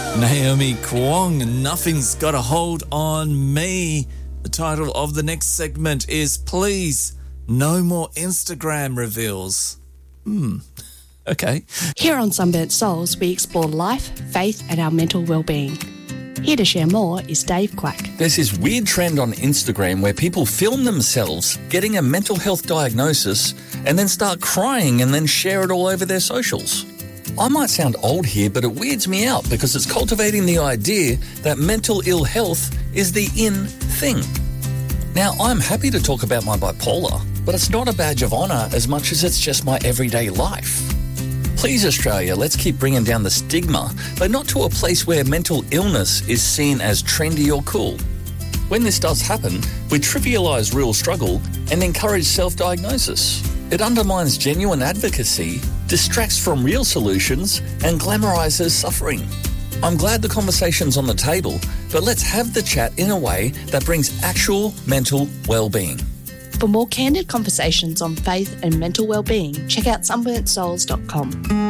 Naomi Kwong, Nothing's Got a Hold on Me. The title of the next segment is Please, No More Instagram Reveals. Okay. Here on Sunburnt Souls, we explore life, faith and our mental well-being. Here to share more is Dave Quack. There's this weird trend on Instagram where people film themselves getting a mental health diagnosis and then start crying and then share it all over their socials. I might sound old here, but it weirds me out because it's cultivating the idea that mental ill health is the in thing. Now, I'm happy to talk about my bipolar, but it's not a badge of honour as much as it's just my everyday life. Please, Australia, let's keep bringing down the stigma, but not to a place where mental illness is seen as trendy or cool. When this does happen, we trivialise real struggle and encourage self-diagnosis. It undermines genuine advocacy, distracts from real solutions, and glamorises suffering. I'm glad the conversation's on the table, but let's have the chat in a way that brings actual mental well-being. For more candid conversations on faith and mental well-being, check out sunburntsouls.com.